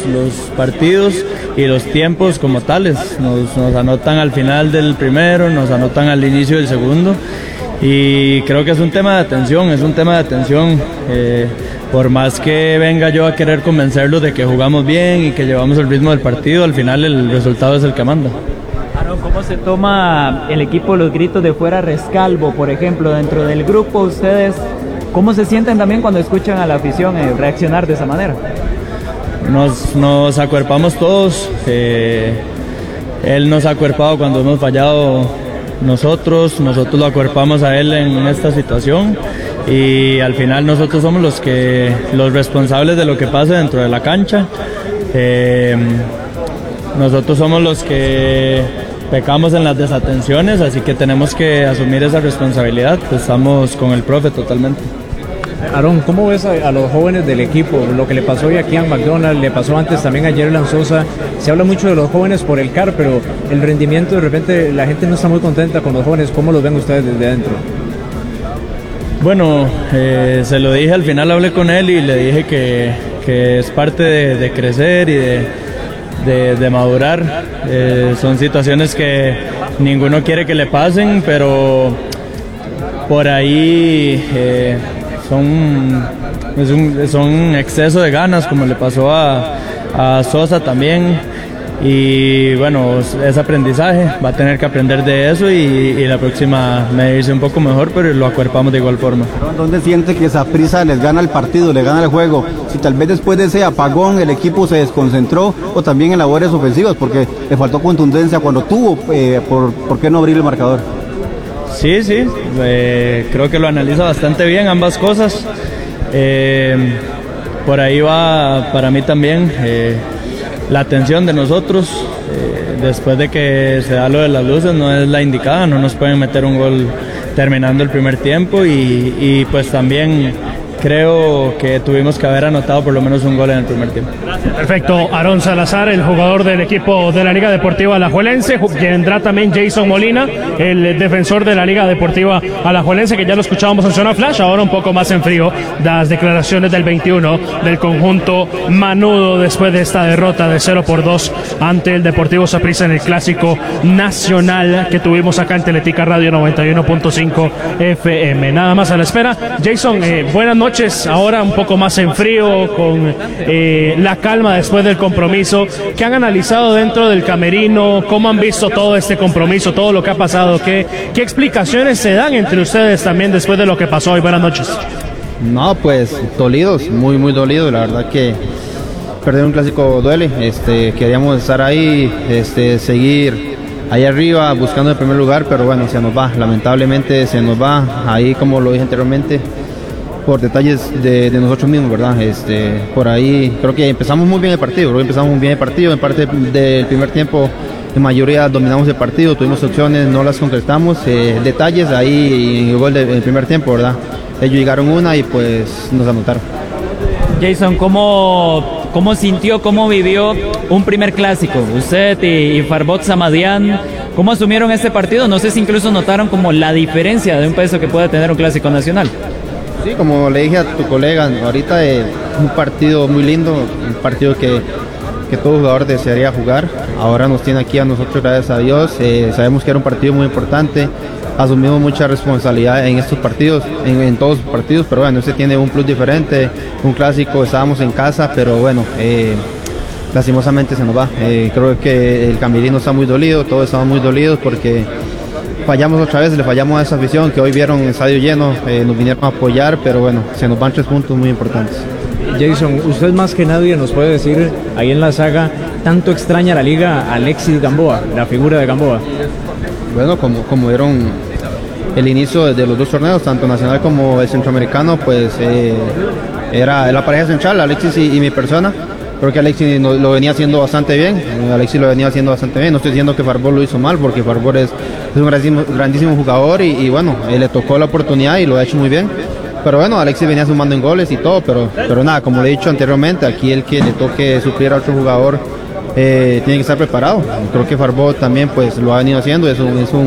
los partidos y los tiempos como tales. Nos anotan al final del primero, nos anotan al inicio del segundo, y creo que es un tema de atención, por más que venga yo a querer convencerlos de que jugamos bien y que llevamos el ritmo del partido, al final el resultado es el que manda. ¿Cómo se toma el equipo los gritos de fuera Rescalvo, por ejemplo, dentro del grupo? ¿Ustedes cómo se sienten también cuando escuchan a la afición reaccionar de esa manera? Nos acuerpamos todos. Él nos ha acuerpado cuando hemos fallado nosotros lo acuerpamos a él en esta situación, y al final nosotros somos los responsables de lo que pasa dentro de la cancha. Nosotros somos los que pecamos en las desatenciones, así que tenemos que asumir esa responsabilidad. Pues estamos con el profe totalmente. Aaron, ¿cómo ves a los jóvenes del equipo? Lo que le pasó hoy aquí a McDonald, le pasó antes también a Yerlan Sosa. Se habla mucho de los jóvenes por el CAR, pero el rendimiento, de repente la gente no está muy contenta con los jóvenes. ¿Cómo los ven ustedes desde adentro? Bueno, se lo dije, al final hablé con él y le dije que es parte de crecer y de madurar. Son situaciones que ninguno quiere que le pasen, pero por ahí son exceso de ganas, como le pasó a Sosa también, y bueno, es aprendizaje, va a tener que aprender de eso y la próxima medirse un poco mejor, pero lo acuerpamos de igual forma. ¿Dónde siente que Saprissa les gana el partido, le gana el juego? Si tal vez después de ese apagón el equipo se desconcentró, o también en labores ofensivas, porque le faltó contundencia cuando tuvo, ¿por qué no abrir el marcador? Sí, creo que lo analiza bastante bien ambas cosas. Por ahí va para mí también la atención de nosotros. Después de que se da lo de las luces, no es la indicada, no nos pueden meter un gol terminando el primer tiempo, y pues también creo que tuvimos que haber anotado por lo menos un gol en el primer tiempo. Perfecto. Aaron Salazar, el jugador del equipo de la Liga Deportiva Alajuelense. Vendrá también Jason Molina, el defensor de la Liga Deportiva Alajuelense, que ya lo escuchábamos en Zona Flash, ahora un poco más en frío, las declaraciones del 21 del conjunto manudo después de esta derrota de 0-2 ante el Deportivo Saprissa en el Clásico Nacional que tuvimos acá en Teletica Radio 91.5 FM. Nada más a la espera. Jason, buenas noches. Ahora un poco más en frío, con la calma después del compromiso. ¿Qué han analizado dentro del camerino? ¿Cómo han visto todo este compromiso, todo lo que ha pasado? ¿Qué explicaciones se dan entre ustedes también después de lo que pasó hoy? Buenas noches. No, pues dolidos, muy dolidos. La verdad que perder un clásico duele. Queríamos estar ahí, seguir ahí arriba buscando el primer lugar, pero bueno, se nos va, lamentablemente se nos va. Ahí, como lo dije anteriormente, por detalles de nosotros mismos, ¿verdad? Por ahí creo que empezamos muy bien el partido, en parte del primer tiempo en mayoría dominamos el partido, tuvimos opciones, no las concretamos, detalles ahí en el gol del primer tiempo, ¿verdad? Ellos llegaron una y pues nos anotaron. Jason, ¿cómo sintió, cómo vivió un primer clásico? Usted y Farbot Samadian, ¿cómo asumieron este partido? No sé si incluso notaron como la diferencia de un peso que puede tener un clásico nacional. Sí, como le dije a tu colega, ahorita un partido muy lindo, un partido que todo jugador desearía jugar. Ahora nos tiene aquí a nosotros, gracias a Dios. Sabemos que era un partido muy importante, asumimos mucha responsabilidad en estos partidos, en todos los partidos, pero bueno, tiene un plus diferente, un clásico, estábamos en casa, pero bueno, lastimosamente se nos va. Creo que el camerino está muy dolido, todos estamos muy dolidos porque fallamos otra vez, le fallamos a esa afición que hoy vieron el estadio lleno, nos vinieron a apoyar, pero bueno, se nos van 3 puntos muy importantes. Jason, usted más que nadie nos puede decir, ahí en la saga, ¿tanto extraña la liga a Alexis Gamboa, la figura de Gamboa? Bueno, como vieron el inicio de los 2 torneos, tanto nacional como el centroamericano, pues era la pareja central, Alexis y mi persona. Creo que Alexis lo venía haciendo bastante bien. No estoy diciendo que Farbot lo hizo mal, porque Farbot es un grandísimo jugador y bueno, le tocó la oportunidad y lo ha hecho muy bien. Pero bueno, Alexis venía sumando en goles y todo, pero nada, como le he dicho anteriormente, aquí el que le toque suplir a otro jugador tiene que estar preparado. Creo que Farbot también pues lo ha venido haciendo, es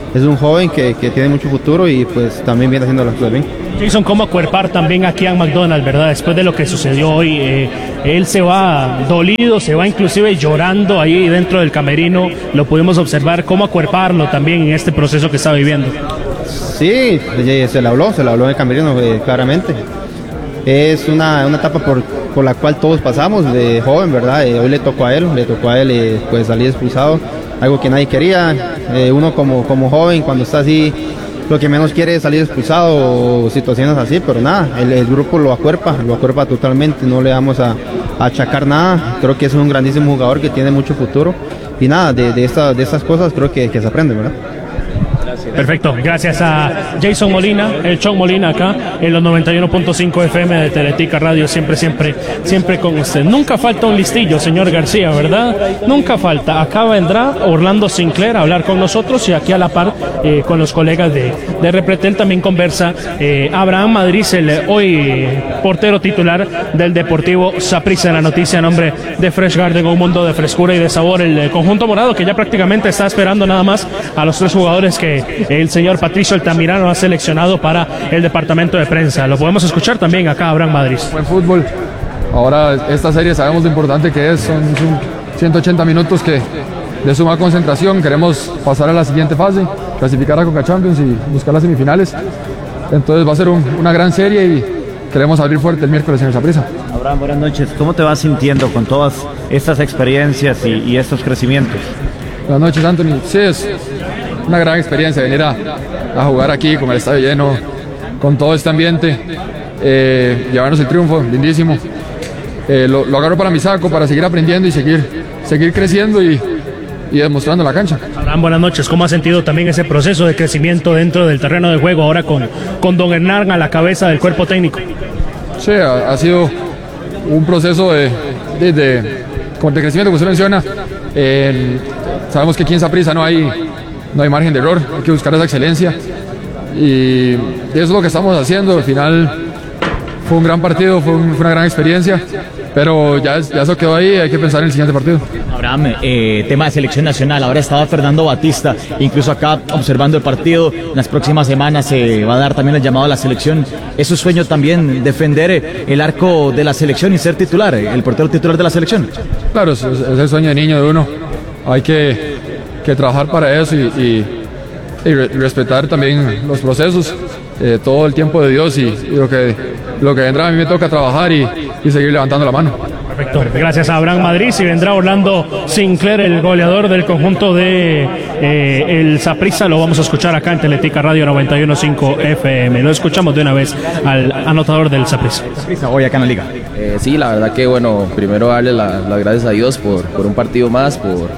es un joven que tiene mucho futuro y pues también viene haciendo las cosas bien. Jason, ¿cómo acuerpar también a Kian McDonald, verdad? Después de lo que sucedió hoy, él se va dolido, se va inclusive llorando ahí dentro del camerino, lo pudimos observar. ¿Cómo acuerparlo también en este proceso que está viviendo? Sí, se le habló en el camerino claramente. Es una etapa por la cual todos pasamos de joven, ¿verdad? Hoy le tocó a él pues salir expulsado, algo que nadie quería. Uno como joven, cuando está así, lo que menos quiere es salir expulsado o situaciones así, pero nada, el grupo lo acuerpa totalmente, no le vamos a achacar nada. Creo que es un grandísimo jugador que tiene mucho futuro y nada, de estas cosas creo que se aprende, ¿verdad? Perfecto, gracias a Jason Molina, el Chon Molina acá en los 91.5 FM de Teletica Radio, siempre con usted. Nunca falta un listillo, señor García, ¿verdad? Nunca falta. Acá vendrá Orlando Sinclair a hablar con nosotros y aquí a la par con los colegas de Repretel también conversa Abraham Madrid, el hoy portero titular del Deportivo Saprissa. La noticia a nombre de Fresh Garden, un mundo de frescura y de sabor. El conjunto morado que ya prácticamente está esperando nada más a los 3 jugadores que el señor Patricio Altamirano ha seleccionado para el departamento de prensa. Lo podemos escuchar también acá, Abraham Madrid. Buen fútbol. Ahora esta serie sabemos lo importante que es, son 180 minutos de suma concentración. Queremos pasar a la siguiente fase, clasificar a Conca Champions y buscar las semifinales. Entonces va a ser una gran serie y queremos abrir fuerte el miércoles en el Saprissa. Abraham, buenas noches. ¿Cómo te vas sintiendo con todas estas experiencias y estos crecimientos? Buenas noches, Anthony. Sí, es una gran experiencia venir a jugar aquí con el estadio lleno, con todo este ambiente, llevarnos el triunfo, lindísimo. Lo agarro para mi saco, para seguir aprendiendo y seguir creciendo y demostrando la cancha. Abraham, buenas noches. ¿Cómo ha sentido también ese proceso de crecimiento dentro del terreno de juego ahora con don Hernán a la cabeza del cuerpo técnico? Sí, ha sido un proceso de crecimiento, como usted menciona. Sabemos que aquí en Saprissa no hay margen de error, hay que buscar esa excelencia y eso es lo que estamos haciendo. Al final fue un gran partido, fue una gran experiencia, pero ya eso quedó ahí, hay que pensar en el siguiente partido. Abraham, tema de selección nacional, ahora estaba Fernando Batista, incluso acá observando el partido. En las próximas semanas se va a dar también el llamado a la selección. ¿Es su sueño también defender el arco de la selección y ser titular, el portero titular de la selección? Claro, es el sueño de niño de uno, hay que trabajar para eso y respetar también los procesos, todo el tiempo de Dios y lo que vendrá. A mí me toca trabajar y seguir levantando la mano. Perfecto, gracias a Abraham Madrid. Y vendrá Orlando Sinclair, el goleador del conjunto de el Saprissa. Lo vamos a escuchar acá en Teletica Radio 91.5 FM. Lo escuchamos de una vez al anotador del Saprissa. Hoy acá en la liga. Sí, la verdad que bueno, primero darle las gracias a Dios por un partido más,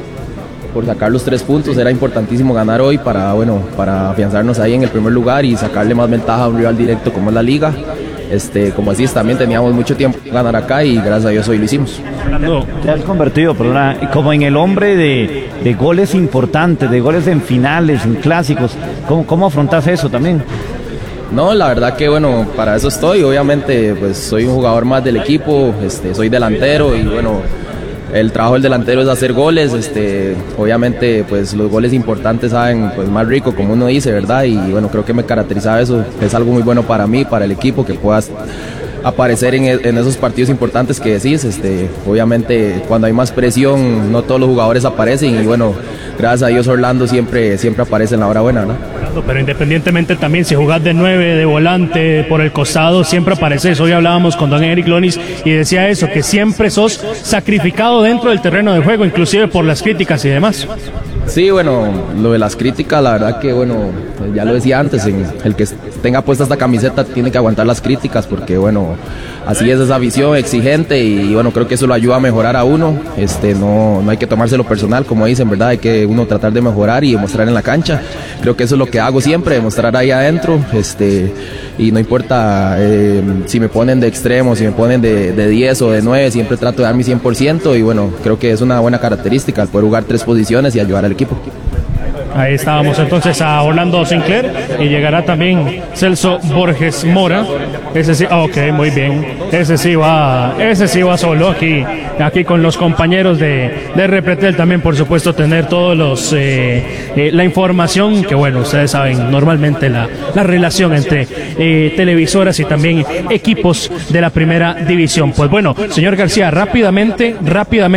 por sacar los 3 puntos. Era importantísimo ganar hoy para afianzarnos ahí en el primer lugar y sacarle más ventaja a un rival directo como es la liga. Como así también teníamos mucho tiempo ganar acá y gracias a Dios hoy lo hicimos. Te has convertido como en el hombre de goles importantes, de goles en finales, en clásicos. ¿Cómo afrontas eso también? No, la verdad que bueno, para eso estoy. Obviamente pues soy un jugador más del equipo, soy delantero y bueno, el trabajo del delantero es hacer goles. Obviamente pues los goles importantes saben pues más rico, como uno dice, ¿verdad? Y bueno, creo que me caracterizaba eso. Es algo muy bueno para mí, para el equipo, que puedas aparecer en esos partidos importantes que decís. Obviamente cuando hay más presión no todos los jugadores aparecen y bueno, gracias a Dios Orlando siempre aparece en la hora buena, ¿no? Pero independientemente también, si jugás de 9, de volante, por el costado, siempre apareces. Hoy hablábamos con don Eric Lonis y decía eso, que siempre sos sacrificado dentro del terreno de juego, inclusive por las críticas y demás. Sí, bueno, lo de las críticas, la verdad que bueno, ya lo decía antes, el que tenga puesta esta camiseta tiene que aguantar las críticas porque bueno, así es esa visión exigente y bueno, creo que eso lo ayuda a mejorar a uno. No hay que tomárselo personal, como dicen, ¿verdad? Hay que uno tratar de mejorar y demostrar en la cancha. Creo que eso es lo que hago siempre, demostrar ahí adentro, y no importa si me ponen de extremo, si me ponen de 10 o de 9, siempre trato de dar mi 100% y bueno, creo que es una buena característica el poder jugar 3 posiciones y ayudar al equipo. Ahí estábamos entonces a Orlando Sinclair y llegará también Celso Borges Mora. Ese sí, ok, muy bien. Ese sí va solo aquí con los compañeros de Repretel también, por supuesto, tener todos los la información que, bueno, ustedes saben normalmente la relación entre televisoras y también equipos de la primera división. Pues bueno, señor García, rápidamente